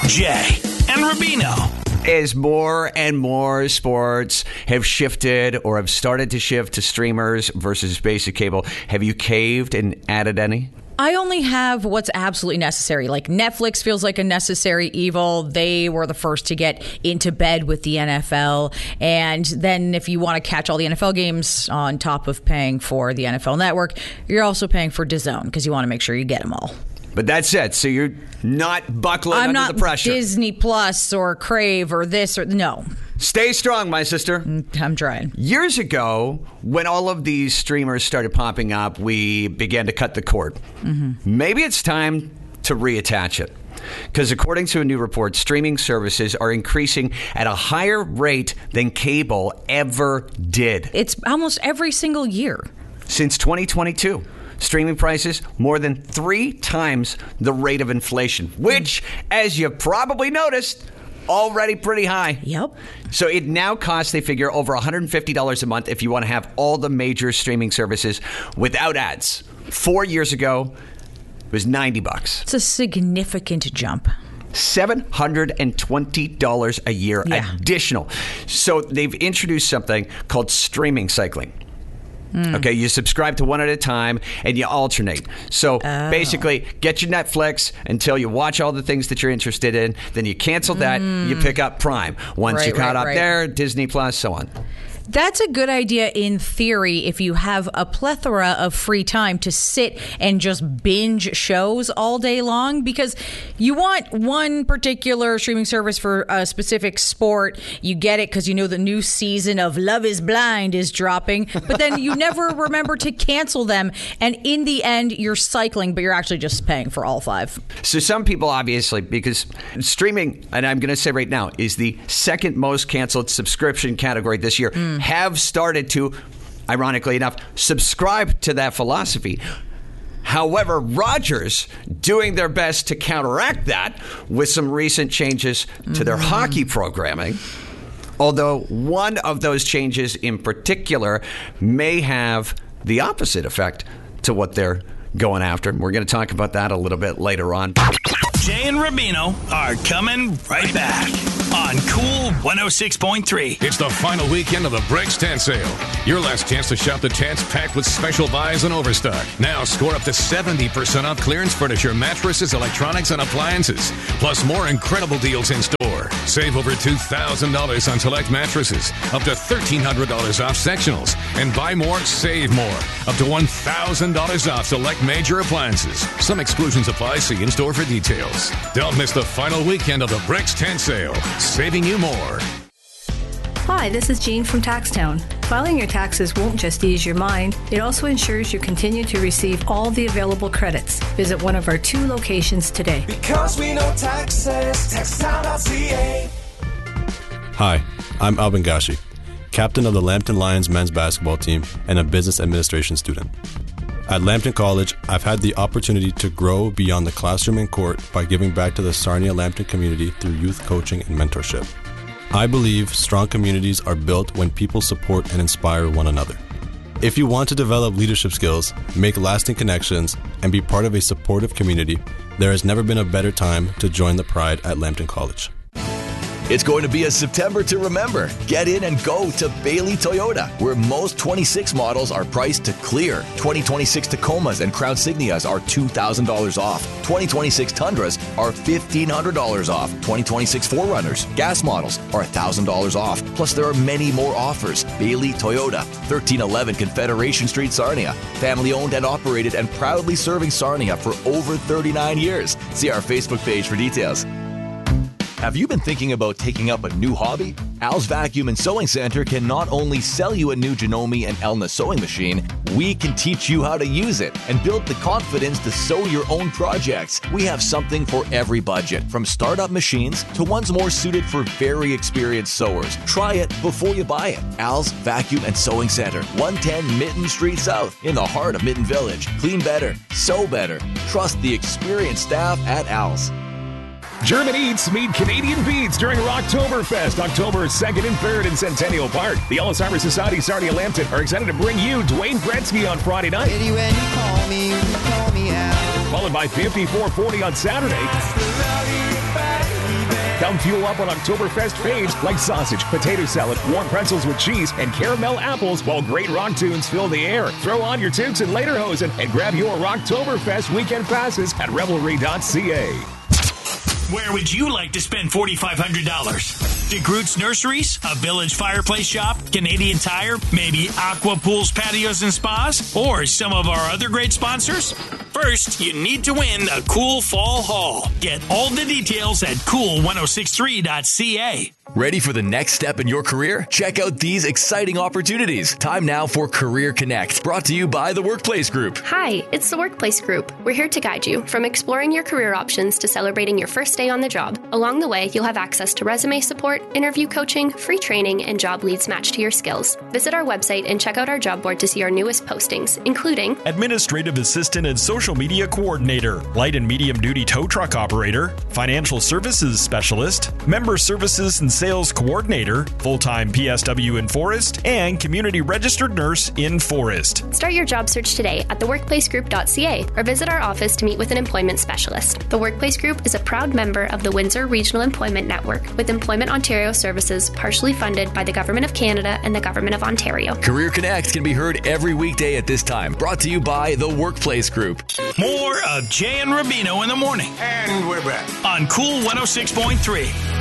Jay and Rubino. As more and more sports have shifted or have started to shift to streamers versus basic cable, have you caved and added any? I only have what's absolutely necessary. Like Netflix feels like a necessary evil. They were the first to get into bed with the NFL. And then if you want to catch all the NFL games on top of paying for the NFL Network, you're also paying for DAZN because you want to make sure you get them all. But that's it. So you're not buckling under the pressure. I'm not Disney Plus or Crave or this or no. Stay strong, my sister. I'm trying. Years ago, when all of these streamers started popping up, we began to cut the cord. Mm-hmm. Maybe it's time to reattach it. Because according to a new report, streaming services are increasing at a higher rate than cable ever did. It's almost every single year. Since 2022. Streaming prices more than 3 times the rate of inflation, which, as you've probably noticed, already pretty high. Yep. So it now costs, they figure, over $150 a month if you want to have all the major streaming services without ads. 4 years ago, it was $90. It's a significant jump. $720 a year additional. So they've introduced something called streaming cycling. Okay, you subscribe to one at a time and you alternate. So basically, get your Netflix until you watch all the things that you're interested in. Then you cancel that, you pick up Prime. Once you're caught up there, Disney Plus, so on. That's a good idea in theory if you have a plethora of free time to sit and just binge shows all day long, because you want one particular streaming service for a specific sport. You get it because you know the new season of Love is Blind is dropping, but then you never remember to cancel them. And in the end, you're cycling, but you're actually just paying for all 5. So some people, obviously, because streaming, and I'm going to say right now, is the second most canceled subscription category this year, have started to, ironically enough, subscribe to that philosophy. However, Rogers doing their best to counteract that with some recent changes to their hockey programming. Although one of those changes in particular may have the opposite effect to what they're going after. We're going to talk about that a little bit later on. Jay and Rubino are coming right back on Cool 106.3. It's the final weekend of the Bricks Tent Sale. Your last chance to shop the tents packed with special buys and overstock. Now score up to 70% off clearance furniture, mattresses, electronics, and appliances. Plus more incredible deals in store. Save over $2,000 on select mattresses. Up to $1,300 off sectionals. And buy more, save more. Up to $1,000 off select major appliances. Some exclusions apply. See in store for details. Don't miss the final weekend of the Bricks Tent Sale. Saving you more. Hi, this is Jean from Taxtown. Filing your taxes won't just ease your mind, it also ensures you continue to receive all the available credits. Visit one of our 2 locations today. Because we know taxes, taxtown.ca. Hi, I'm Alvin Gashi, captain of the Lambton Lions men's basketball team and a business administration student. At Lambton College, I've had the opportunity to grow beyond the classroom and court by giving back to the Sarnia-Lambton community through youth coaching and mentorship. I believe strong communities are built when people support and inspire one another. If you want to develop leadership skills, make lasting connections, and be part of a supportive community, there has never been a better time to join the Pride at Lambton College. It's going to be a September to remember. Get in and go to Bailey Toyota, where most 26 models are priced to clear. 2026 Tacomas and Crown Signias are $2,000 off. 2026 Tundras are $1,500 off. 2026 4Runners, gas models, are $1,000 off. Plus, there are many more offers. Bailey Toyota, 1311 Confederation Street, Sarnia. Family owned and operated and proudly serving Sarnia for over 39 years. See our Facebook page for details. Have you been thinking about taking up a new hobby? Al's Vacuum and Sewing Center can not only sell you a new Janome and Elna sewing machine, we can teach you how to use it and build the confidence to sew your own projects. We have something for every budget, from startup machines to ones more suited for very experienced sewers. Try it before you buy it. Al's Vacuum and Sewing Center, 110 Mitten Street South, in the heart of Mitten Village. Clean better, sew better. Trust the experienced staff at Al's. German Eats meet Canadian Beats during Rocktoberfest, October 2nd and 3rd in Centennial Park. The Alzheimer's Society Sarnia Lambton are excited to bring you Dwayne Gretzky on Friday night. When you call me out. Followed by 5440 on Saturday. Come fuel up on Oktoberfest faves like sausage, potato salad, warm pretzels with cheese, and caramel apples while great rock tunes fill the air. Throw on your toques and lederhosen and grab your Rocktoberfest weekend passes at Revelry.ca. Where would you like to spend $4,500? DeGroote's Nurseries, a Village Fireplace Shop, Canadian Tire, maybe Aqua Pools, Patios, and Spas, or some of our other great sponsors? First, you need to win a cool fall haul. Get all the details at cool1063.ca. Ready for the next step in your career? Check out these exciting opportunities. Time now for Career Connect, brought to you by the Workplace Group. Hi, it's the Workplace Group. We're here to guide you from exploring your career options to celebrating your first day on the job. Along the way, you'll have access to resume support, interview coaching, free training, and job leads matched to your skills. Visit our website and check out our job board to see our newest postings, including Administrative Assistant and Social Media Coordinator, Light and Medium Duty Tow Truck Operator, Financial Services Specialist, Member Services and Sales Coordinator, Full-Time PSW in Forest, and Community Registered Nurse in Forest. Start your job search today at theworkplacegroup.ca or visit our office to meet with an employment specialist. The Workplace Group is a proud member of the Windsor Regional Employment Network, with Employment Ontario services partially funded by the Government of Canada and the Government of Ontario. Career Connect can be heard every weekday at this time, brought to you by the Workplace Group. More of Jay and Rubino in the morning. And we're back. On Cool 106.3.